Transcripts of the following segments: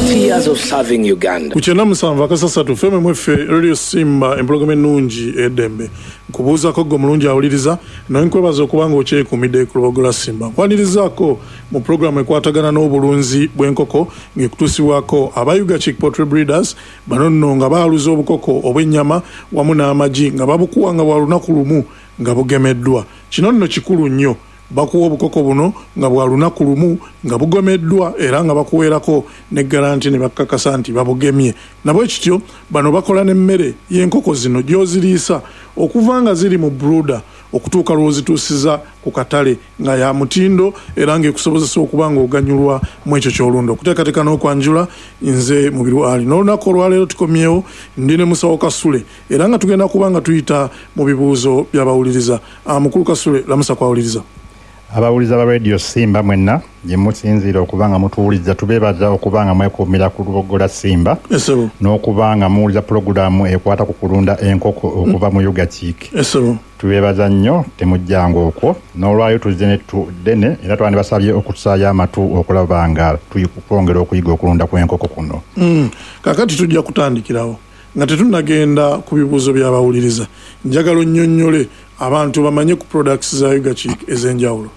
30 years of serving Uganda. Kuchena musanva akasasatu feme mwefe Radio Simba empologome nungi edembe kubuuza ko gwe mulungi awuliriza nawe nkwebaza okubanga okyekumidde ku lubogola Simba nkwanirizzaako mu programu ekwatagana n'obulunzi bw'enkoko ng'ekutuusibwako abayuga chick poultry breeders bano nno nga baaluza obukoko obw'ennyama wamu n'amagi nga babukuwa nga bwa lunaku lumu nga bugemeddwa kino nno kikulu nnyo bakuwa obukoko buno nga bwa lunaku lumu nga bugomeddwa era nga bakuweerako ne garanti ne bakakasa nti babugemye nabwe kityo bano bakola n'emmere y'enkoko zino gy'oziriisa okuva nga ziri mu brooder okutuuka lw'ozituusiza ku katale nga ya mutindo era ng'ekusobozesa okuba nga oganyulwa mu ekyo ky'olundo okuteekateeka n'okwanjula nze Mubiru Ali n'olunaku olwaleero tukomyewo ndi ne Musawo Kasule era nga tugenda kuba nga tuyita mu bibuuzo by'abawuliriza mukulu Kasule lamusa kwawuliriza abawuliza ba Radio Simba mwenna gye musinzira okubanga mutuwuliza tubeebaza okubanga mwekuumira ku lubogola Simba n'okubanga muwuliza pulogulaamu ekwata ku kulunda enkoko okuva mu Yuga Chick tubeebaza nnyo temujjanga okwo n'olwayo tuzze ne tudene era twandibasabye okutusaayo amatu okulaba nga twongera okuyiga okulunda kw'enkoko kuno kakati tujja kutandikirawo nga tetunnagenda ku bibuuzo by'abawuliriza njagala onnyonnyole abantu bamanye ku products za Yuga Chick ez'enjawulo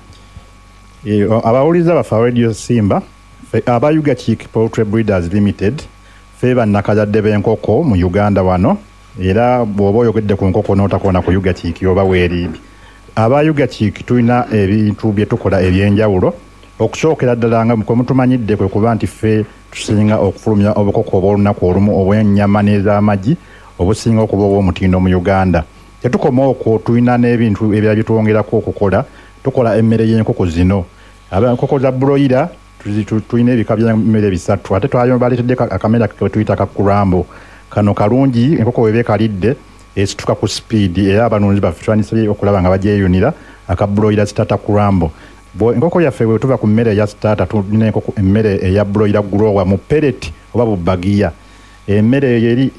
abawuliza bafa Radio Simba aba Yuga Chick Poultry Breeders Limited fe bannakazadde b'enkoko mu Uganda wano era bw'oba oyogedde ku nkoko n'otakoona ku Yuga Chick oba weerimbi aba Yuga Chick tulina ebintu bye tukola eby'enjawulo okusookera ddala nga kwe mutumanyidde kwe kuba nti ffe tusinga okufulumya obukoko obw'olunaku olumu obw'ennyama n'ez'amagi obusinga okuba obw'omutindo mu Uganda tetukoma okwo tulina n'ebintu ebirala byetwongerako okukola tukola emmere y'enkoko zino enkoko za broiler tulina ebika by'emmere bisatu ate baleetedde akamera ke tuyita kakurambo kano kalungi enkoko weba ekalidde esituka ku speed era abanunzi baffe twanisabye okulaba nga bagyeyunira aka broiler starter kurambo enkoko yaffe bwe tuva ku mmere eya starter tulina enkoko emmere eya broiler grower mu pellet oba bubagiya emmere yeri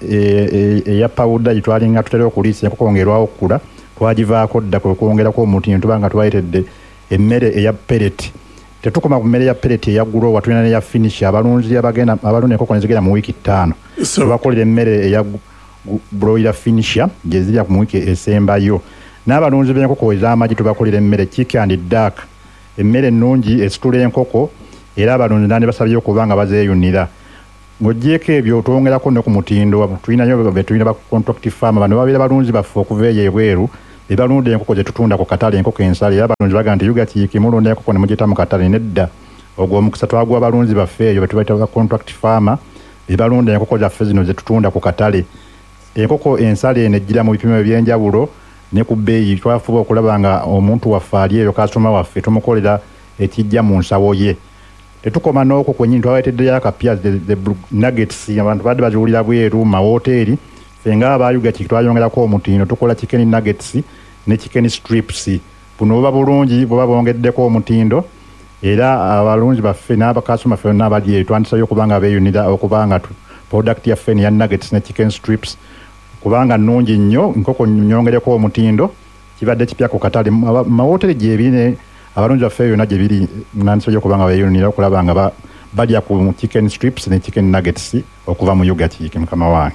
eya powder gitwalinga tutera okuliisa enkoko ngerwawo okula twagivaako dda kwe kwongerako omutindo tuba nga twayitedde emmere eya pellet tetukoma ku mmere ya pellet eya grower tulina neya finish abalunzi abalunda enkoko ne zigenda mu wiiki 5 tubakolera emmere eya broiler finisher gye zirya mu wiiki esembayo n'abalunzi b'enkoko ez'amagi tubakolera emmere chick and duck emmere ennungi esitula enkoko era abalunzi nandi basabye okuba nga bazeeyunira ng'oggyeko ebyo twongerako ne ku mutindo tulinayo betulina ba contract farm bano babeera balunzi baffe okuva eyo ebweru be balunda enkoko ze tutunda ku katale enkoko ensale era abalunzi baga nti Yuga Chick mulunda enkoko ne mugiyita mu katale nedda ogwo omukisa twagwa abalunzi baffe eyo betubaita ba contract farm be balunda enkoko zaffe zino ze tutunda ku katale enkoko ensale eno ejjira mu bipimo eby'enjawulo ne ku bbeeyi twafuba okulaba nga omuntu waffe ali eyo kasitoma waffe tumukolera ekijja mu nsawo ye tetukoma n'okwo kwennyini twaweteddeyo akapya the nuggets abantu badde baziwulira bweru mu mawoteeri ffe nga aba Yuga Chick twayongerako omutindo tukola chicken nuggets ne chicken strips buno buba bulungi buba bwongeddeko omutindo era abalungi baffe n'abakasitoma ffe n'abali eyo twandisabye okuba nga beeyunira okuba nga product yaffe ya nuggets ne chicken strips kubanga nnungi nnyo nkoko nyongereko omutindo kibadde kipya ku katale mawoteeri gyebine abalungi baffe yonna gye biri nandisabye okuba nga beeyunira okulaba nga balya ku chicken strips ne chicken nuggets okuva mu Yuga Chick mukama wange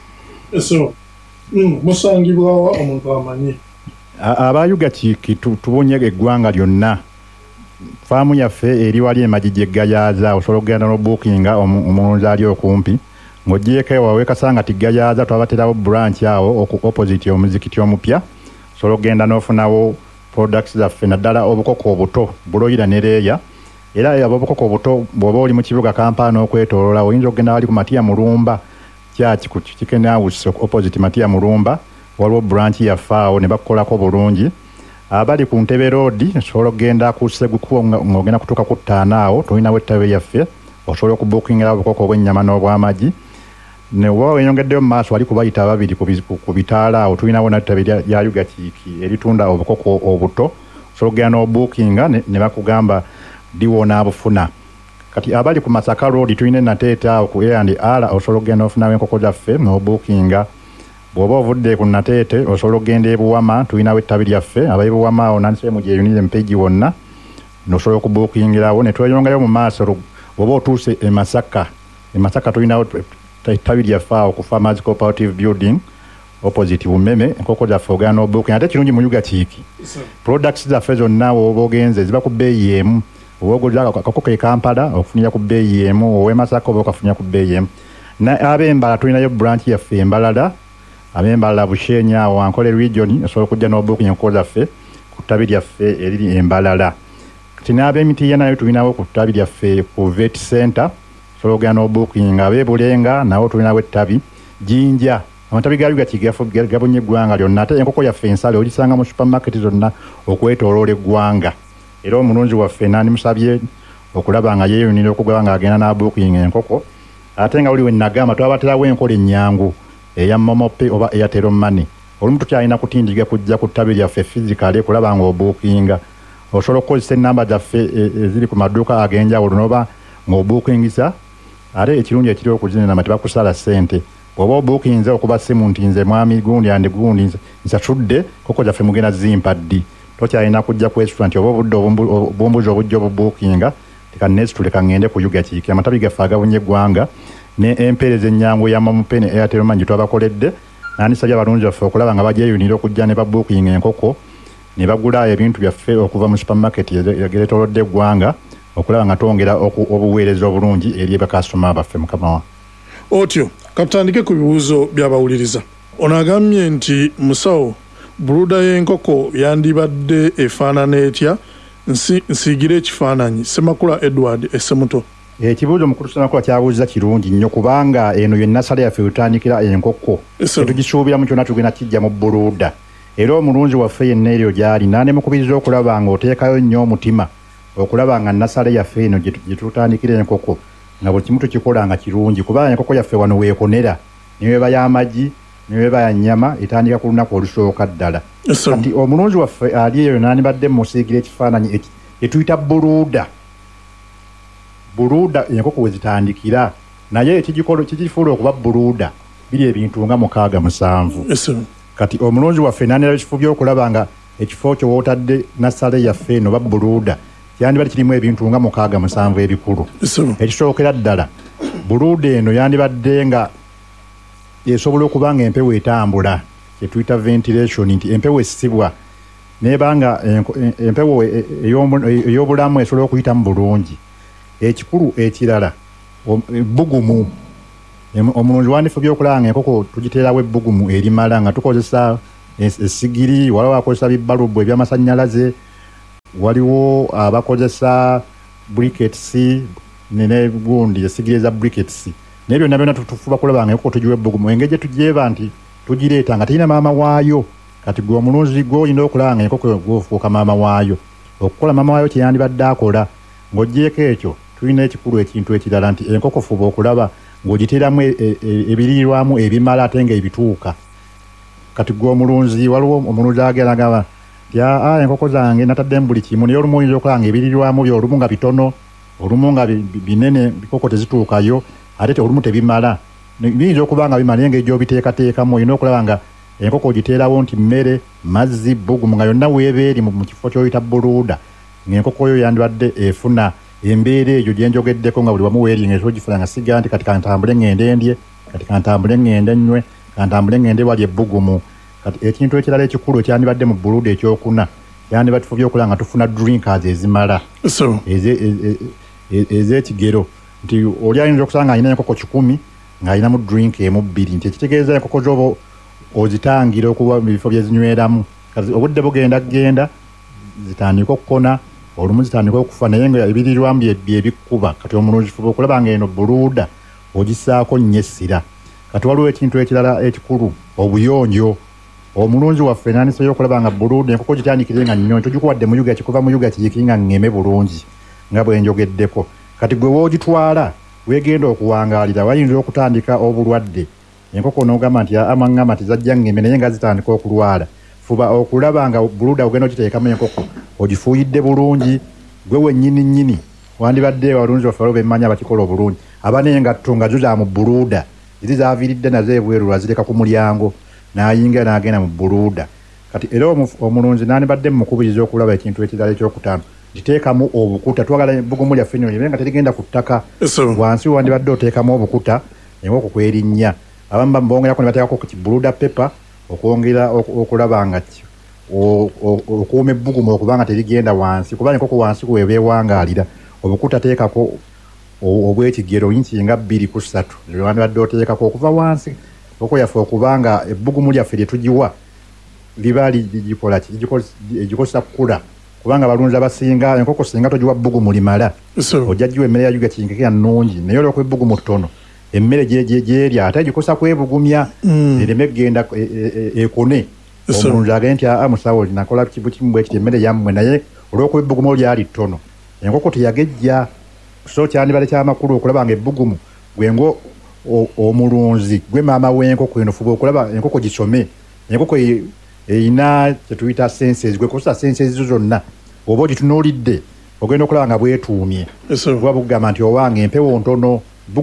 musangibwawa omuntu amanyi aba Yuga Chick tubonye eggwanga lyonna faamu yaffe eri wali emagi gyeggayaza osobola okugenda n'obuukinga omulunzi ali okumpi ng'oggyeko ewawe kasanga tiggayaza twabaterawo branch awo opposite omuzikiti omupya osobola okugenda n'ofunawo products zaffe naddala obukoko obuto buloyira ne leeya era obukoko obuto bw'oba oli mu kibuga Kampala n'okwetooloola oyinza okugenda wali ku Matiya Mulumba kyaki ku Chicken House opposite Matiya Mulumba waliwo branch yaffe awo ne bakukolako bulungi abali ku Ntebe Road osobola okugenda ku Segukubo ng'ogenda kutuuka ku ttaano awo tulinawo ettebe yaffe osobola okubuukingira obukoko obw'ennyama n'obw'amagi ne oba weeyongeddeyo mu maaso wali kubayita babiri ku bitaala awo tulinawo n'ettebe lya Yuga Chick eritunda obukoko obuto osobola okugenda n'obuukinga ne bakugamba diwona abufuna kati abali ku Masaka Road tulina Nateete awo ku A&R osobola okugenda ofunawo enkoko zaffe n'obuukinga bw'oba ovudde ku Nateete osobola okugenda e Buwama tulinawo ettabi lyaffe ab'e Buwama awo nandisabye mugyeyunire mpegi wonna nosobola okubuukingirawo ne tweyongerayo mu maaso bw'oba otuuse e Masaka Masaka tulinawo ettabi lyaffe awo ku Farmers Cooperative Building opposite Bumeme enkoko zaffe ogana obooking ate kirungi mu Yuga Kiiki products zaffe zonna woba ogenze ziba ku bbeeyi emu owogoza akakoko e Kampala okufunira ku bbeeyi emu ow'e Masaka oba okafunira ku bbeeyi emu ab'Embala tulinayo branch yaffe Embalala ab'Embala Bushenyi awo Ankole region osobola okujja n'obooking enkoko zaffe ku ttabi lyaffe eriri Embalala tinab'Emitiya nayo tulinawo ku ttabi lyaffe ku Vet Center osobola okugenda n'obooking ab'Ebulenga nawo tulinawo ettabi Jinja amatabi ga Yuga Kiiki gabunye eggwanga lyonna ate enkoko yaffe ensale ogisanga mu supermarket zonna okwetooloola eggwanga era omulunzi waffe nandimusabye okulaba nga yeeyunira okugaba nga agenda n'abooking enkoko ate nga waliwo nagamba twabaterawo enkola ennyangu eya Momope oba Airtel Money olumu tukyalina kutindiga kujja ku ttabi lyaffe physically kulaba nga obookinga osobola okukozesa ennamba zaffe eziri ku maduuka ag'enjawulo noba ng'obookingisa ate ekirungi ekiri okuzinena tebakusala ssente oba obookinze okuba simu nti nze mwami gundi andi gundi nsasudde koko zaffe mugenda zimpa ddi tokyalina kujja ku restaurant oba obudde obumbuzi obujja obubookinga tekannesitule kangende ku Yuga Kiiki amatabi gaffe agabunye eggwanga ne empeereza ennyangu ya Momope ne Airtel Money twabakoledde nanisabye abalunzi baffe okulaba nga bagyeyunira okujja ne babookinga enkoko ne bagula ebintu byaffe okuva mu supermarket egeretolodde eggwanga okulaba nga twongera obuweereza obulungi eri bakasitoma baffe mukama wa otyo katandike ku bibuuzo by'abawuliriza ono agambye nti musawo buluda y'enkoko yandibadde efaanana etya nsiigire ekifaananyi Semakula Edward Essemuto ekibuuzo mukulu Semakula kyabuuza kirungi nnyo kubanga eno ye nasale yaffe wetutandikira enkoko tetugisuubiramu kyonna tugenda kijja mu buluda era omulunzi waffe yenna eryo gy'ali nanemukubiriza okulaba nga oteekayo nnyo omutima okulaba nga nasale yaffe eno gye tutandikira enkoko nga buli kimu tukikola nga kirungi kubanga enkoko yaffe wano weekonera niweba y'amagi niweba ya nnyama etandika ku lunaku olusooka ddala kati omulunzi waffe ali eyo nandibadde musiigira ekifaananyi etuyita buluda enkoko we zitandikira naye kigifuula okuba buluda biri ebintu nga 6-7 kati omulunzi waffe nandira ekifo by'okulaba nga ekifo kyo wootadde nasale yaffe eno ba buluda yandibadde kirimu ebintu nga 6-7 ebikulu ekisookera ddala buluda eno yandibadde nga esobola okuba nga empewo etambula kyetuyita ventilation nti empewo essibwa nebanga empewo ey'obulamu esobola okuyitamu bulungi ekikulu ekirala bbugumu omulunzi wandifubye okulaba nga enkoko tugiteerawo ebbugumu erimala nga tukozesa essigiri waliwo akozesa bibbalubu ebyamasannyalaze waliwo abakozesa briquettes ne gundi essigiri eza briquettes naye byonna byonna tufuba kulaba nga enkoko tugiwa ebbugumu engeri gye tugyeba nti tugireeta nga terina maama waayo kati gwe omulunzi gw'olina okulaba nga enkoko gwofuuka maama waayo okukola maama waayo kyeyandibadde akola ng'oggyeko ekyo tulina ekikulu ekintu ekirala nti enkoko fuba okulaba ng'ogiteeramu ebiriirwamu ebimala ate nga ebituuka kati gwe omulunzi waliwo omulunzi ageragaba nti enkoko zange nataddemu buli kimu naye olumu oyinza okulaba nga ebiriirwamu byo olumu nga bitono olumu nga binene bikoko tezituukayo ate olumu tebimala biyinza okuba nga bimala engeri gy'obiteekateekamu olina okulaba nga enkoko ogiteerawo nti mmere mazzi bbugumu nga yonna weeba eri mu kifo ky'oyita buluda ng'enkoko yo yandibadde efuna embeera eyo gye njogeddeko nga buli wamu weeri ng'esobola ogifuna nga siga nti kati kantambule ngende ndye kati kantambule ngende nnywe kantambule ngende wali ebbugumu kati ekintu ekirala ekikulu ekyandibadde mu buluda ekyokuna yandibadde tufubye okulaba nga tufuna drinkers ezimala ez'ekigero nti oli ayinza okusanga alina enkoko 10 ng'alinamu drink emu 2 nti ekitegeeza enkoko zoba ozitangira okuba mu bifo byezinyweramu kati obudde bugenda zitandika okukona olumu zitandika okufa naye nga ebirirwamu byebikuba kati omulunzi fuba okulaba nga eno buluda ogisaako nnyo essira kati waliwo ekintu ekirala ekikulu obuyonjo omulunzi waffe nanisabye okulaba nga buluda enkoko gitandikire nga nnyo tugikuwadde mu Yuga kikuva mu Yuga Kiiki nga ngeme bulungi nga bwe njogeddeko kati gwe woogitwala weegenda okuwangaalira wayinza okutandika obulwadde enkoko n'ogamba nti amaŋŋama tizajja ngeme naye nga zitandika okulwala fuba okulaba nga buluda ogenda ogiteekamu enkoko ogifuuyidde bulungi gwe wennyini wandibadde abalunzi baffe bemmanyi abakikola obulungi abanaye engatto nga zo za mu buluda ziri zaaviiridde nazo ebweru azireka ku mulyango n'ayingira n'agenda mu buluda kati era omulunzi nandibadde mukubiriza okulaba ekintu ekirala ekyokutaano liteekamu obukuta twagala ebbugumu lyaffe nno libe nga terigenda ku ttaka wansi wandibadde oteekamu obukuta enkoko kwerinnya abamu bongerako ne bateekako ku kibuluda pepa okwongera okulaba nga okuuma ebbugumu okubanga terigenda wansi kubanga enkoko wansi kuweba ewangaalira obukuta teekako obwekigero inchi nga 2 ku 3 lwandibadde oteekako okuva wansi enkoko yaffe okubanga ebbugumu lyaffe lye tugiwa liba ligikola egikosa kukula kubanga balunzi abasinga enkoko singa togiwa bbugumu limala ojja giwa emmere yayo gakinkekera nnungi naye olwokuba ebbugumu ttono emmere gyerya ate gikosa kwebugumya ereme egenda ekone omulunzi agende nti musawo linakola kibu kimu bwekiti emmere yammwe naye olwokuba ebbugumu lyali ttono enkoko teyagejja so kyandibale kyamakulu okulaba nga ebbugumu gwengo omulunzi gwe maama w'enkoko eno fuba okulaba enkoko gisome enkoko eyina kyetuyita senses gwe kosa senses zonna oba ogitunuulidde ogenda okulaba nga bwetuumye kuba bugamba nti owange empewo ntono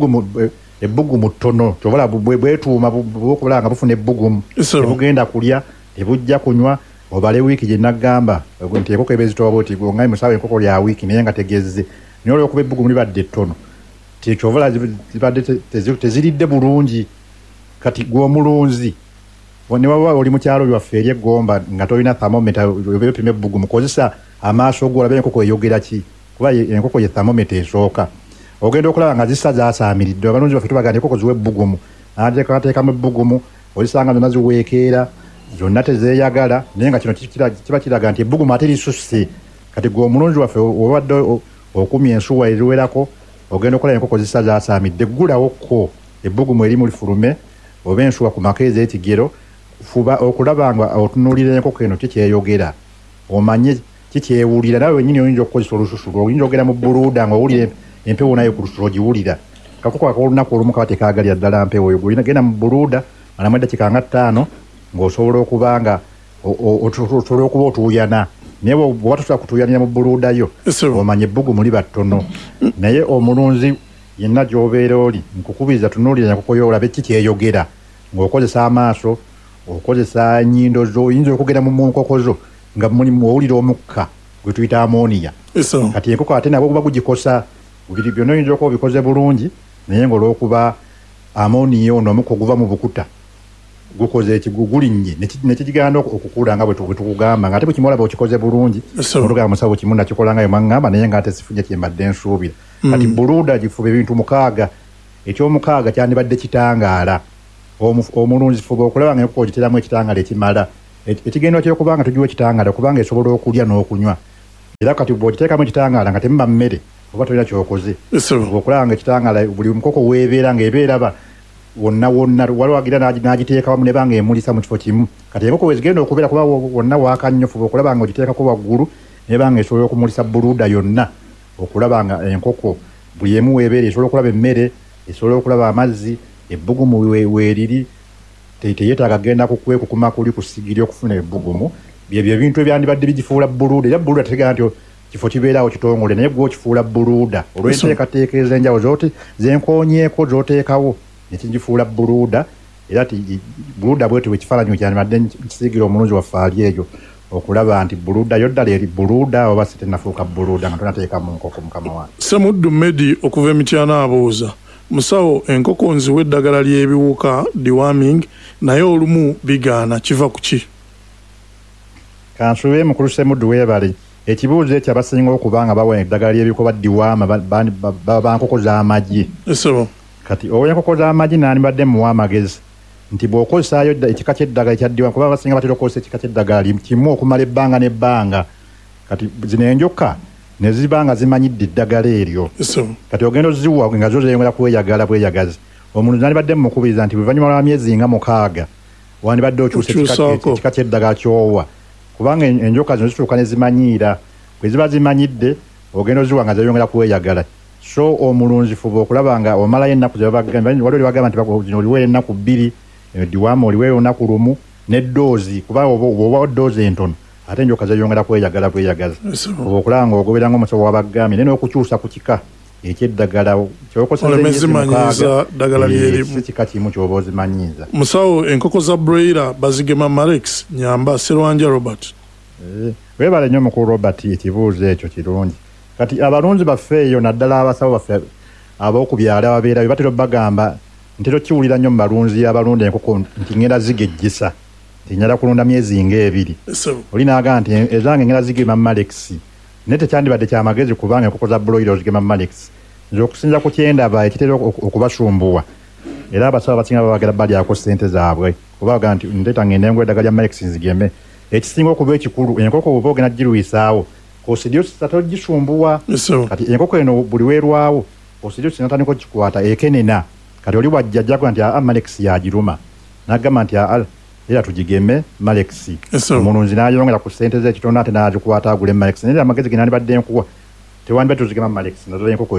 ebbugumu ttono kyobola bwetuuma bwokulaba nga bufuna ebbugumu tebugenda kulya tebujja kunywa obale wiiki gye naggamba nti enkoko ebezitoba oti ngai musawo enkoko lya wiiki naye nga tegezze naye olwokuba ebbugumu libadde ttono tikyobola zibadde teziridde bulungi kati gw'omulunzi ne waba oli mu kyalo lyaffe eri eggomba nga tolina thermometer opima ebbugumu kozesa amaaso go olabe enkoko eyogera ki kuba enkoko ye thermometer esooka ogenda okulaba nga zisa zasaamiridde abalunzi baffe tubagamba enkoko ziwa ebbugumu ateekamu ebbugumu ozisanga zonna ziweekeera zonna tezeeyagala naye nga kino kiba kiraga nti ebbugumu ate lisusse kati gwe omulunzi waffe obadde okumya ensuwa eziwerako ogenda okulaba enkoko zisa zasaamidde ggulawokko ebbugumu eri mu lifulume oba ensuwa ku maka ez'ekigero fuba okulaba nga otunuulira enkoko eno kikyeyogera omanye kikyewulira nawe wenyini oyinza okukozesa olususu oyinza okugenda mu buluuda nga owulira empewo nayo ku lususu ogiwulira kakoko akolunaku olumu kaba tekaagalira ddala mpewo oyo genda mu buluuda malamu eddakiika nga 5 ng'osobola okuba nga osobola okuba otuuyana naye bwoba tosobola kutuuyanira mu buluudayo omanye ebbugumu liba ttono naye omulunzi yenna gy'obeera oli nkukubiriza tunuulira enkoko yo olabe kikyeyogera ng'okozesa amaaso okozesa ennyindo zo oyinza okugenda mu nkoko zo nga owulira omukka gwe tuyita amoniya kati enkoko ate nabwo guba gugikosa byonna oyinza okuba obikoze bulungi naye ng'olwokuba amoniya ono omukka oguva mu bukuta gukoze gulinnye nekigenda okukula nga bwe tukugamba nga ate bwe kimulaba okikoze bulungi olugamba musawo kimu nakikola ngayo mwaŋŋamba naye nga ate sifunye kyembadde nsuubira kati buluuda gifuba ebintu 6 eky'omukaaga kyandibadde kitangaala omulunzi fuba okulaba nga enkoko ogiteramu ekitangaala ekimala ekigendo kyokubanga tugiwa ekitangaala kubanga esobola okulya n'okunywa era kati bw'ogiteekamu ekitangaala nga temuba mmere oba tolina kyokoze okulaba nga ekitangaala buli mukoko weebeera ng'ebeera wonna waliwo agira n'agiteeka wamu ne banga emulisa mu kifo kimu kati enkoko wezigenda okubeera kuba wonna waaka nnyo fuba okulaba nga ogiteekako waggulu ne banga esobola okumulisa buluuda yonna okulaba nga enkoko buli emu weebeera esobola okulaba emmere esobola okulaba amazzi ebbugumu weeriri teyeetaaga genda kukwekukuma kuli kusigiri okufuna ebbugumu byebyo ebintu ebyandibadde bigifuula buluuda era buluuda tegera nti kifo kibeerawo kitongole naye gwe okifuula buluuda olw'enteekateeka ez'enjawulo zenkoonyeeko z'oteekawo nekigifuula buluuda era buluuda bwetyo bwekifaananyi kyandibadde kisigira omulunzi waffe ali eyo okulaba nti buluuda yo ddala eri buluuda oba sitenafuuka buluuda nga tonateeka mu nkoko mukama wange Semuddu Medi okuva emityana abuuza musawo enkoko nziwa eddagala ly'ebiwuka deworming naye olumu bigaana kiva ku ki kansube mukulu Semuddu weebale ekibuuzo ekyo abasinga okuba nga bawa eddagala ly'ebiwuka baddiwaama bankoko z'amagi kati owa enkoko z'amagi nandibadde muwa amagezi nti bw'okozesaayo ekika ky'eddagala ekyaddiwaama kuba abasinga batera okukozesa ekika ky'eddagala kimu okumala ebbanga n'ebbanga kati zino enjoka ne ziba nga zimanyidde eddagala eryo kati ogenda oziwa nga zo zeyongera kweyagala bweyagazi omuntu nandibadde mumukubiriza nti luvannyuma lwa myezi nga 6 wandibadde okyusa ekika ky'eddagala kyowa kubanga enjoka zino zituuka ne zimanyiira bwe ziba zimanyidde ogenda oziwa nga zeyongera kweyagala so omulunzi fuba okulaba nga omalayo ennaku waliwo libagamba nti zino oliweera ennaku 2 diwaama oliweera olunaku lumu n'eddoozi kuba oba ddoozi entono ate enjoka zeyongera kweyagala bweyagaza oba okulaba nga ogobera ng'omusawo wabagambye naye n'okukyusa ku kika ekyeddagala kyokosazimanyiza ddagala lyerimu kika kimu kyoba ozimanyiza musawo enkoko za broiler bazigema Marex nyamba Serwanja Robert Webale nnyo mukulu Robert ekibuuzo ekyo kirungi. Kati abalunzi baffe eyo naddala abasawo baffe ab'okubyala ababeera batera bagamba ntero kiwulira nnyo mu balunzi abalunda enkoko nti ngenda zigejjesa nti nyala kulunda myezi ng'ebiri. Oli n'agamba nti ezange ngenda zigema Malex. Naye tekyandibadde kyamagezi kubanga enkoko za broiler zigema Malex. Nze okusinza ku kyendaba ekitera okubasumbuwa. Era abasawo abasinga babagala balyako ssente zaabwe. Kubaga nti ndeeta ngende ngwe eddagala lya Malex nzigeme. Ekisinga okuba ekikulu enkoko bw'oba ogenda girwisaawo kosidiosis atagisumbuwa. Kati enkoko eno buli weerwawo kosidiosis natandika okukikwata ekenena. Kati oli wajjajjako nti Malex yagiruma. N'agamba nti era tugigeme Malex. Omulunzi n'ayongera ku ssente ze ekitono ate n'agikwata agule Malex. Naye amagezi ge nandibadde enkuwa tewandibadde tuzigema Malex naddala enkoko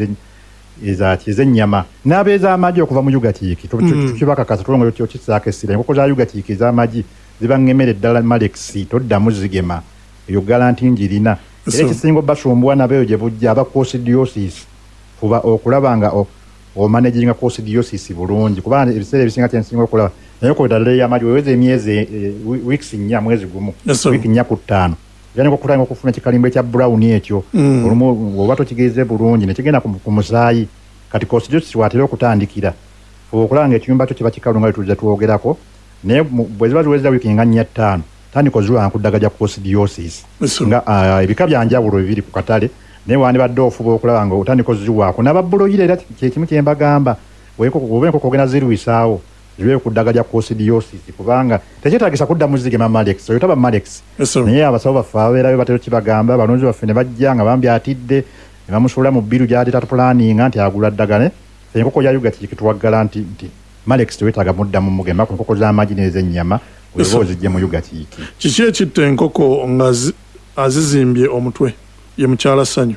ez'ennyama. N'abeez'amagi okuva mu Yugakiiki tukibakakasa tulongo kisaako essira enkoko za Yugakiiki ez'amagi ziba ng'emmere ddala Malex toddamu zigema eyo garanti ngirina. Era ekisinga obbasumbuwa nabeeyo gye bujja aba coccidiosis fuba okulaba nga omanaginga coccidiosis bulungi kubanga ebiseera ebisinga kyensinga okulaba naye ko ddala y'amagi weweza emyezi weeks 4 mwezi gumu wiiki 4 ku 5 yani okutanga okufuna ekikalimbo ekya brown ekyo olumu oba tokigeze bulungi ne kigenda ku musaayi kati coccidiosis watera okutandikira okulaba nga ekiyumba kyo kiba kikalu nga tujja tuwogerako naye bwe ziba ziweza wiiki nga 4-5 tandika oziwa nkuddaga lya coccidiosis nga ebika byanjawulo bibiri ku katale naye wandibadde ofuba okulaba nga otandika oziwaako n'ababbuloyire era kyekimu kyembagamba oba enkoko ogenda zirwisaawo ziwe ku ddagala lya coccidiosis kubanga tekyetaagisa kuddamu zigema Malex oyo taba Malex. Naye abasawo baffe ababeerayo batera kibagamba abalunzi baffe ne bajja nga bambi atidde ne bamusuula mu bbiru gy'adeta pulaninga nti agula ddagala enkoko ya Yugakiiki tuwaggala nti Malex teweetaaga muddamu mugema ku nkoko z'amagi n'ez'ennyama weba ozijje mu Yugakiiki. Kiki ekitta enkoko nga azizimbye omutwe ye mukyala Ssanyu?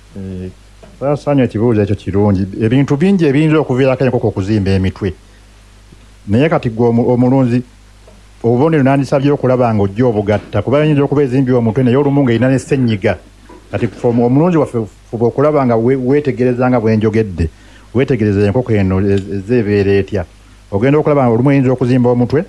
Ssanyu ekibuuzo ekyo kirungi. Ebintu bingi ebiyinza okuviirako enkoko okuzimba emitwe. Naye kati gwe omulunzi obubonero nandisabye okulaba nga ojja obugatta kuba yinza okuba ezimbye omutwe naye olumu ng'erina ne ssenyiga. Kati omulunzi waffe fuba okulaba nga weetegereza nga bwenjogedde weetegereza enkoko eno ezeebeera etya. Ogenda okulaba nga olumu eyinza okuzimba omutwe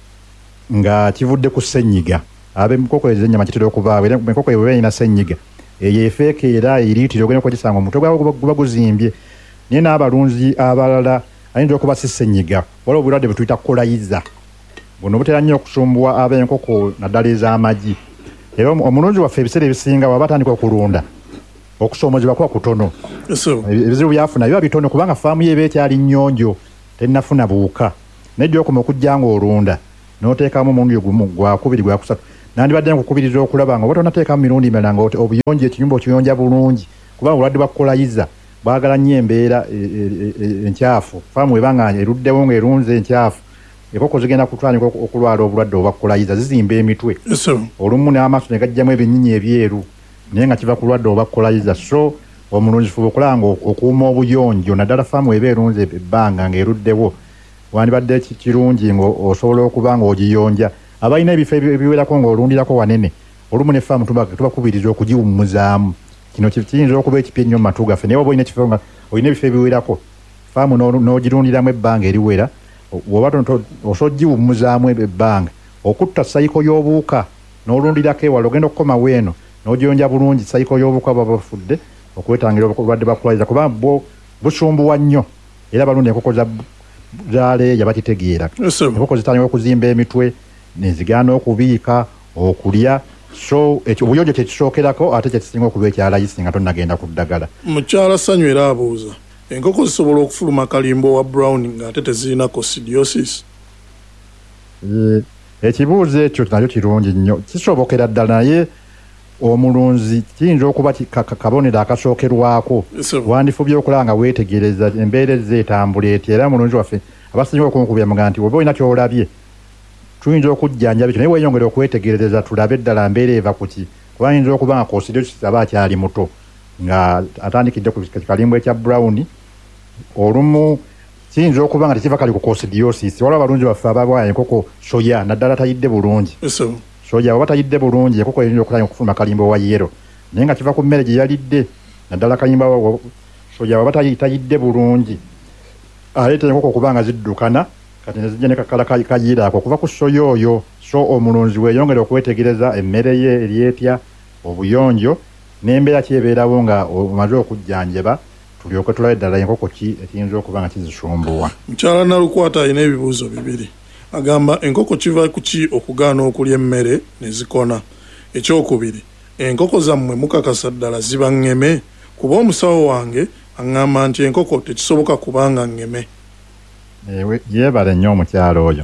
nga kivudde ku ssenyiga. Ab'enkoko ez'ennyama kitera okuvaawo era enkoko eyo erina ssenyiga eyo efeekeera eriitira ogenda okugisanga omutwe gwabwe guba guzimbye. Naye n'abalunzi abalala ayinza okuba si ssenyiga waliwo obulwadde bwe tuyita kolayiza buno butera nnyo okusumbuwa ab'enkoko naddala ez'amagi. Era omulunzi waffe ebiseera ebisinga waba atandika okulunda okusoomozebwa kuba kutono. Ebizibu byafuna biba bitono kubanga faamu ye eba ekyali nnyonjo tennafuna buwuka. Naye gy'okoma okujja ng'olunda n'oteekamu omulundi gumu gwakubiri gwakusatu nandibadde nkukubiriza okulaba nga oba tonateekamu mirundi mirala nga obuyonjo ekiyumba okiyonja bulungi kubanga obulwadde bwa kolayiza bwagala nnyo embeera enkyafu. Faamu ebanga eruddewo ng'erunze enkyafu enkoko zigenda kutandika okulwala obulwadde obwa kolayiza zizimba emitwe olumu n'amaaso ne gajjamu ebinyinyi ebyeru naye nga kiva ku lwadde obwa kolayiza. So omulunzi fuba okulaba nga okuuma obuyonjo naddala faamu eba erunze ebbanga ng'eruddewo wandibadde kirungi ng'osobola okuba ng'ogiyonja. Abalina ebifo ebiwerako ng'olundirako wanene olumu ne faamu tubakubiriza okugiwummuzaamu. Kino kiyinza okuba ekipya ennyo mu matu gaffe naye oba olina ekifo nga olina ebifo ebiwerako faamu n'ogirundiramu ebbanga eriwera oba osobola giwummuzaamu ebbanga okutta sayiko y'obuwuka n'olundirako ewala ogenda okukomawo eno n'ogiyonja bulungi sayiko y'obuwuka baba bafudde okwetangira obulwadde bwa kolayiza kuba busumbuwa nnyo era abalunda enkoko za leeya bakitegeera. Enkoko zitandika okuzimba emitwe nezigaana okubiika okulya. So obuyonjo kyekisookerako ate kyekisinga okuba ekyalayisi nga tonnagenda ku ddagala. Mukyala Ssanyu era abuuza enkoko zisobola okufuluma akalimbo wa brown ng'ate tezirina coccidiosis? Ekibuuzo ekyo nakyo kirungi nnyo kisobokera ddala naye omulunzi kiyinza okuba kabonero akasookerwako wandifubye okulaba nga weetegereza embeera ezeetambula etya. Era omulunzi waffe abasinga okumukubya nti oba olina kyolabye tuyinza okujjanjaba ekyo naye weeyongera okwetegereza tulabe ddala mbeera eva kuki kuba yinza okuba nga coccidiosis aba akyali muto nga atandikidde ku kikalimbo ekya brown olumu kiyinza okuba nga tekiva kali ku coccidiosis. Waliwo abalunzi baffe abawa enkoko soya naddala tayidde bulungi soja oba tayidde bulungi enkoko eyinza okutandika okufuluma kalimbo wa yero naye nga kiva ku mmere gye yalidde naddala kalimbo soja oba tayidde bulungi aleeta enkoko okuba nga ziddukana kati nezijja ne kakala kayiiraako okuva ku soya oyo. So omulunzi weeyongera okwetegereza emmere ye eryetya obuyonjo n'embeera kyebeerawo nga omaze okujjanjaba tulyoke tulabe ddala enkoko ki ekiyinza okuba nga kizisumbuwa. Mukyala Nalukwata alina ebibuuzo bibiri. Agamba enkoko kiva ku ki okugaana okulya emmere ne zikona? Ekyokubiri, enkoko zammwe mukakasa ddala ziba ngeme? Kuba omusawo wange aŋŋamba nti enkoko tekisoboka kubanga ngeme. Yeebale nnyo omukyalo oyo.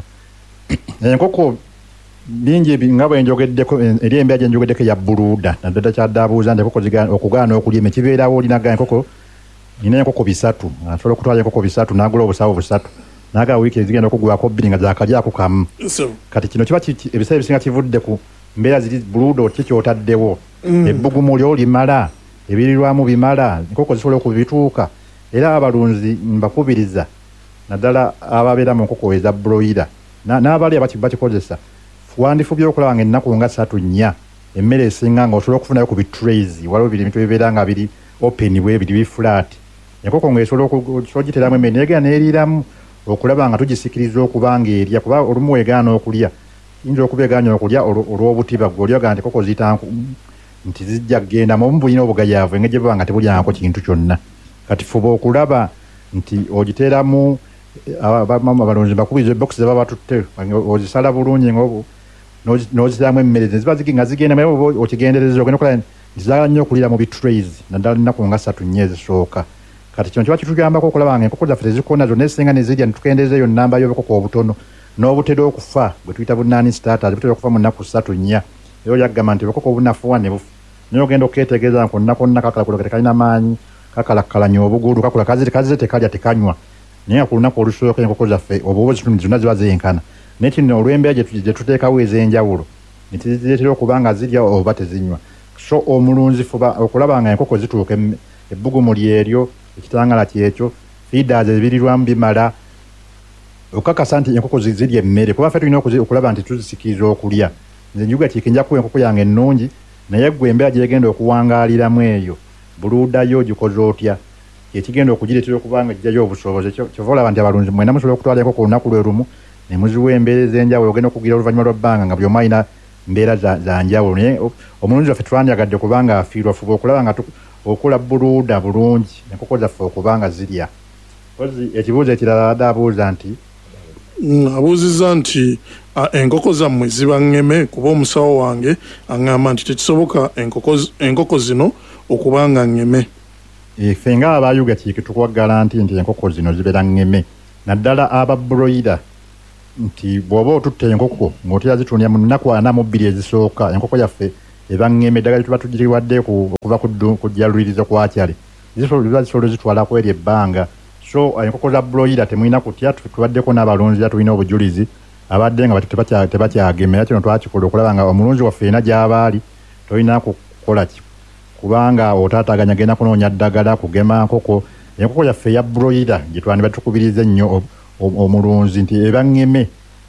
Enkoko bingi nga bwe njogeddeko eri embeera gye njogeddeko ya buluuda naddala kyaddabuuza nti enkoko okugaana okulya emme kibeerawo olinaga enkoko nina enkoko 3 asobola okutwala enkoko 3 n'agula obusawo 3 n'aga wiiki ezigenda okugwako 2 nga zaakalyaku kamu. Kati kino kiba ebiseera ebisinga kivudde ku mbeera ziri buluuda ki kyotaddewo ebbugumu lyo limala ebirirwamu bimala enkoko zisobola okubituuka era abalunzi mbakubiriza naddala ababeera mu nkoko eza broiler n'abali bakikozesa wandifubye okulaba nga ennaku nga 3-4 emmere esinga nga osobola okufunayo ku bitrays waliwo bintu ebibeera nga biri open bwe biri biflat enkoko ng'esobola okugiteramu emmere negenda n'eriiramu okulaba nga tugisikiriza okuba nga erya kuba olumu weegaana okulya yinza okuba egaanya okulya olw'obutiba gwe olyaga nti enkoko zitanku nti zijja kgenda mu bulina obugayaavu engeri gye baba nga tebulyangako kintu kyonna. Kati fuba okulaba nti ogiteeramu abalunzi bakubiriza ebokisi ze baba batutte ozisala bulungi n'oziteramu emmere ziba nga zigenda naye okigendereza ogenda okola nti zaagala nnyo okulira mu bitrays naddala nnaku nga 3-4 ezisooka. Kati kino kiba kituyambako okulaba nga enkoko zaffe tezikona zonna ezisinga ne zirya ne tukendeezeeyo nnamba y'obukoko obutono n'obutera okufa bwe tuyita bunaani starters butera okufa mu nnaku 3-4 era olyagamba nti obukoko obunafuwa ne bufa naye ogenda okeetegereza konna konna kakala kuloke tekalina maanyi kakalakkalanya obugulu kakula kazize tekalya tekanywa naye ku lunaku olusooka enkoko zaffe obuwozi zonna ziba zenkana naye kino olw'embeera gye tuteekawo ez'enjawulo ne tuzireetera okuba nga zirya oba tezinywa. So omulunzi fuba okulaba nga enkoko zituuka ebbugumu lyeryo ekitangala kyekyo feeders ebirirwamu bimala okakasa nti enkoko zirya emmere kuba ffe tulina okulaba nti tuzisikiriza okulya. Nze njuga kikinja kuba enkoko yange ennungi naye gwe embeera gyegenda okuwangaaliramu eyo buluudayo gikoze otya ekigenda okugireetera okuba nga gijjayo obusobozi. Kyova olaba nti abalunzi mwena musobola okutwala enkoko olunaku lwe lumu ne muziwa embeera ez'enjawulo ogenda okugira oluvannyuma lw'ebbanga nga buli omu alina mbeera za njawulo. Naye omulunzi waffe twandyagadde kubanga afiirwa fuba okulaba nga okola buluuda bulungi enkoko zaffe okuba nga zirya. Ekibuuzo ekirala adaabuuza nti abuuzizza nti enkoko zammwe ziba ngeme kuba omusawo wange aŋŋamba nti tekisoboka enkoko zino okuba nga ngeme. Ffe nga abayuga kiiki tukwagala nti enkoko zino zibeera ngeme naddala aba broiler nti bw'oba otutte enkoko ng'otera zitunya mu nnaku 42 ezisooka enkoko yaffe eba ngeme eddagala lye tuba tugiriwadde okuva ku jjalulirizo kwa kyale zisobola zitwalako eri ebbanga. So enkoko za broiler temulina kutya tubaddeko n'abalunzi tulina obujulizi abadde nga tebakyagema era kino twakikola okulaba nga omulunzi waffe ena gy'abaali tolina kukola kubanga otaataganya genda kunoonya ddagala kugema nkoko. Enkoko yaffe eya broiler gye twandibadde tukubiriza ennyo omulunzi nti eba ngeme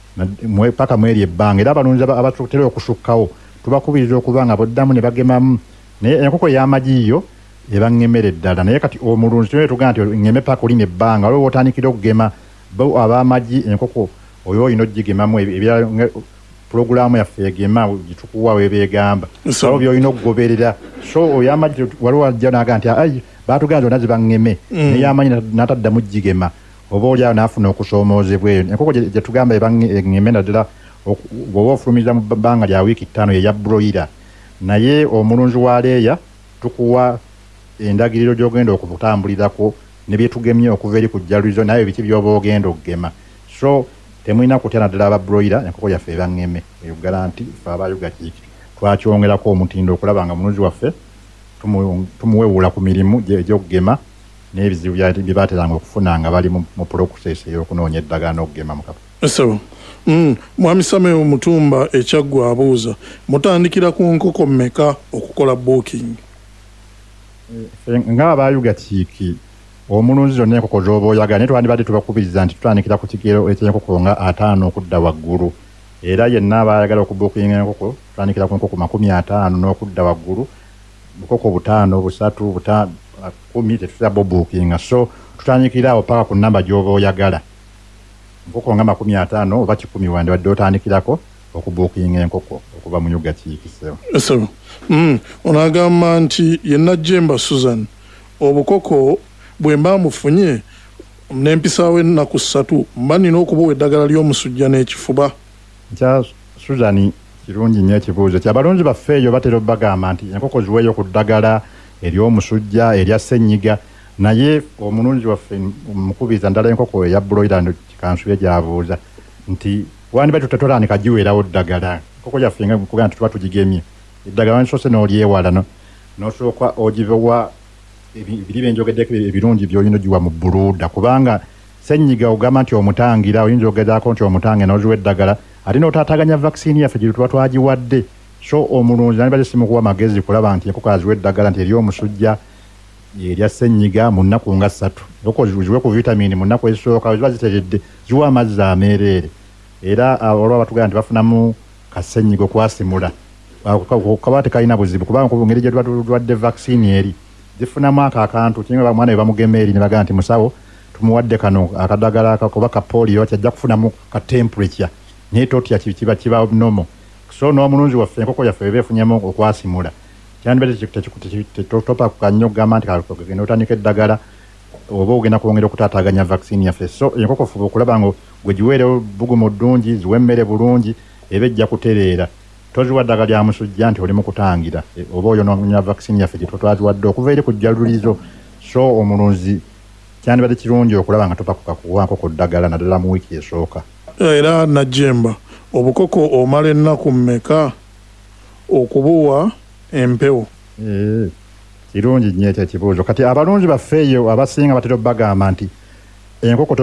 paka mweri ebbanga era abalunzi abatutera okusukkawo tubakubiriza okuba nga boddamu ne bagemamu. Naye enkoko ey'amagiyo eba ng'emmere ddala naye kati omulunzi tunaye tugaa nti ng'eme paka olina ebbanga waliwo otandikira okugema bo ab'amagi enkoko oyo olina ogigemamu ebirala pulogulaamu yaffe egema gitukuwa webeegamba waliwo byolina okugoberera. So oy'amagi waliwo ajja naga nti ai baatugaa zonna ziba ng'eme naye amanyi n'ataddamu gigema oba oli awo n'afuna okusoomoozebwa eyo. Enkoko gye tugamba eba ng'eme naddala bw'oba ofulumiza mu bbanga lya wiiki 5 eya broiler naye omulunzi wa leeya tukuwa endagiriro gy'ogenda okutambulirako ne byetugemye okuva eri ku jjalulizo naye biki by'oba ogenda okugema. So temulina kutya naddala aba broiler enkoko yaffe eba ng'eme eyogala nti ffe abayuga kiiki twakyongerako omutindo okulaba nga omulunzi waffe tumuwewula ku mirimu egy'okugema n'ebizibu bye baateranga okufuna nga bali mu process ey'okunoonya eddagala n'okugema mukapa. Mwami Samuel Mutumba ekyaggwa abuuza mutandikira ku nkoko mmeka okukola booking? Nga abayuga kiiki omulunzi zonna enkoko z'oba oyagala naye twandibadde tubakubiriza nti tutandikira ku kigero eky'enkoko nga 5 okudda waggulu era yenna abayagala okubuukinga enkoko tutandikira ku nkoko 50 n'okudda waggulu bukoko 5 3 10 tetutera buukinga. So tutandikira awo paka ku nnamba gy'oba oyagala enkoko nga 50 oba 10 wandibadde otandikirako okubuukinga enkoko okuva mu Yuga Kiikisewo. Esebo. Onagamba nti yenna Jemba Susan obukoko bwe mba mufunye n'empisaawo ennaku 3 mba nina okubuwa eddagala ly'omusujja n'ekifuba. Nkya Susan kirungi nnyo ekibuuzo kyabalunzi baffe eyo batera bagamba nti enkoko ziweeyo ku ddagala ery'omusujja erya ssenyiga naye omulunzi waffe mukubiriza ndala enkoko eya broiler kikansu ye gyabuuza nti wandibadde tutatolaanika giweerawo ddagala enkoko yaffe nga kugaa nti tuba tugigemye eddagala nisoose n'olyewala n'osooka ogivewa ebiri byenjogeddeko ebirungi by'olina ogiwa mu buluuda kubanga ssenyiga ogamba nti omutangira oyinza ogezaako nti omutange n'oziwa eddagala ate n'otaataganya vaccine yaffe gye tuba twagiwadde so omulunzi nandibadde simukuwa magezi kulaba nti enkoko aziwa eddagala nti ery'omusujja erya ssenyiga mu nnaku nga 3 enkoko ziwe ku vitamini mu nnaku ezisooka ziba ziteredde ziwa amazzi ameereere era olwa batugamba nti bafunamu kassenyiga okwasimula kaba tekalina buzibu kubanga ngeri gye tuba tulwadde vaccine eri zifunamu akantu kinga mwana we bamugema eri ne bagamba nti musawo tumuwadde kano akadagala kuba ka polio kyajja kufunamu ka temperature naye totya kiba nomo so n'omulunzi waffe enkoko yaffe eba efunyemu okwasimula kyandibadde topa kukannyo okugamba nti genda otandika eddagala oba ogenda kwongera okutaataaganya vaccine yaffe so enkoko fuba okulaba nga gwe giweerewo bugumu ddungi ziwe emmere bulungi eba ejja kutereera toziwa ddagala lya musujja nti oli mu kutangira oba oyononya vaccine yaffe gye twaziwadde okuva eri ku jjalulizo so omulunzi kyandibadde kirungi okulaba nga topa kukakuwanko ku ddagala naddala mu wiiki esooka. Era Najjemba obukoko omala ennaku mmeka okubuwa empewo? Kirungi nnyo ekyo ekibuuzo kati abalunzi baffe eyo abasinga batera bagamba nti enkoko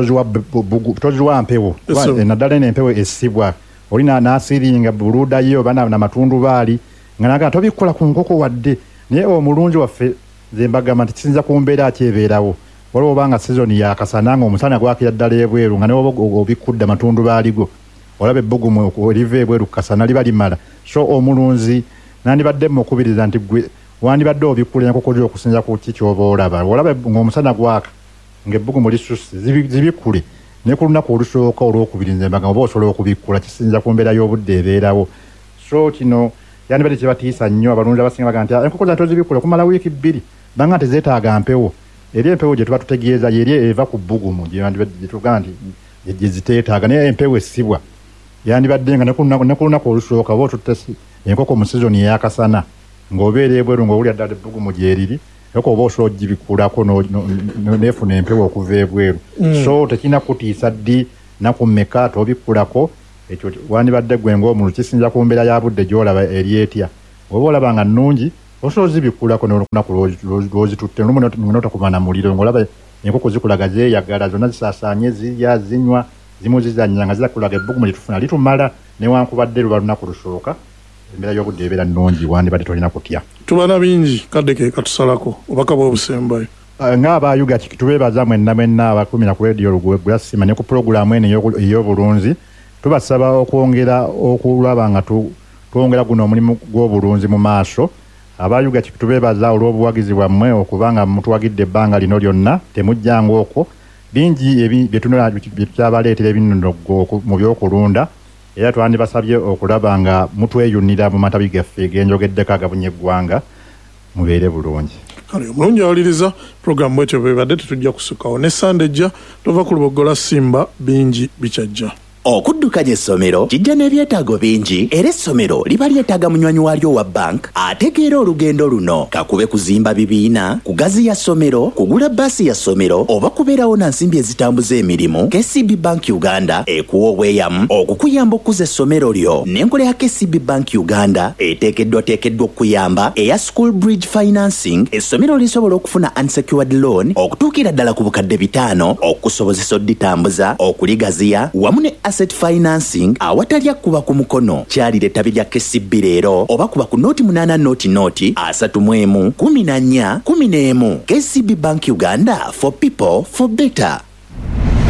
toziwa mpewo naddala n'empewo essibwa oli n'asiringa buluuda ye oba n'amatundubaali nga naga tobikola ku nkoko wadde naye omulunzi waffe nze mbagamba nti kisinza ku mbeera ki ebeerawo waliwo obanga sizoni yakasana nga omusana gwakira ddala ebweru nga newoba obikudde amatundubaali go olaba ebbugumu eriva ebweru kasana liba limala so omulunzi nandibadde mukubiriza nti gwe wandibadde obikula enkoko zo okusinza ku ki kyoba olaba ng'omusana gwaka ng'ebbugumu lisusse zibikule naye ku lunaku olusooka olwokubiri nze mbaga oba osobola okubikkula kisinza ku mbeera y'obudde ebeerawo so kino yandibadde kyebatiisa nnyo abalunzi abasinga baga nti enkoko zange tozibikule okumala wiiki 2 banga nti zeetaaga mpewo eri empewo gye tuba tutegeeza yeri eva ku bbugumu gye tugaa nti gye ziteetaaga naye empewo essibwa yandibadde nga ne ku lunaku olusooka oba otutte enkoko mu sizoni eyakasana ng'obeera ebweru ng'owulira ddala ebbugumu gyeriri eko oba osobola ogibikulako neefuna empewo okuva ebweru so tekirina kutiisa ddi naku mmeka tobikulako ekyo wandibadde gwe ng'omulunzi kisinza ku mbeera ya budde gy'olaba eri etya oba olaba nga nnungi osobola ozibikulako n'olunaku lw'ozitutte n'otakuba na muliro ng'olaba enkoko zikulaga zeeyagala zonna zisaasaanye zirya zinywa zimu zizannya nga zizakulaga ebbugumu lye tufuna litumala newankubadde luba lunaku lusooka embeera y'obudde ebeera nnungi wandibadde tolina kutya. Tubana bingi kadde ke katusalako obaka bw'obusembayo ng'abayuga tubeebaza mwenna abakumira ku rediyo Glasima ne ku pulogulaamu eno ey'obulunzi tubasaba okwongera okulaba nga twongera guno omulimu gw'obulunzi mu maaso. Abayuga tubeebaza olw'obuwagizi bwammwe okuba nga mutuwagidde ebbanga lino lyonna temujjanga okwo bingi bye tukyabaleetera ebinnogo mu by'okulunda era twandibasabye okulaba nga mutweyunira mu matabi gaffe genjogeddeko agabunye eggwanga mubeere bulungi. Kale omulungi awuliriza pulogulaamu bwetyo bwebadde tetujja kusukawo ne Sande ejja tova ku Lubogola Simba bingi bikyajja. Okuddukanya essomero kijja n'ebyetaago bingi era essomero liba lyetaaga munywanyi waalyo wa bank ategeera olugendo luno kakube kuzimba bibiina kugaziya ssomero kugula bbaasi ya ssomero oba kubeerawo na nsimbi ezitambuza emirimu KCB Bank Uganda ekuwa obweyamu okukuyamba okuza essomero lyo n'enkola ya KCB Bank Uganda eteekeddwa okuyamba eya school bridge financing essomero lisobola okufuna unsecured loan okutuukira ddala ku bukadde 5 okukusobozesa odditambuza okuligaziya wamu ne asset financing awatalya kuba ku mukono kyalire ttabi lya KCB leero oba kuba ku noti 8 noti 31 14 11 KCB Bank Uganda for people for better.